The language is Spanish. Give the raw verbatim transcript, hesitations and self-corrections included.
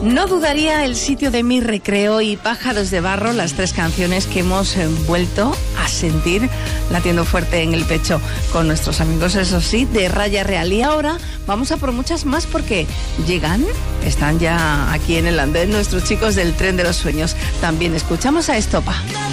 No dudaría, El sitio de mi recreo y Pájaros de barro, las tres canciones que hemos eh, vuelto a sentir latiendo fuerte en el pecho con nuestros amigos, eso sí, de Raya Real. Y ahora vamos a por muchas más porque llegan, están ya aquí en el andén nuestros chicos del Tren de los Sueños. También escuchamos a Estopa.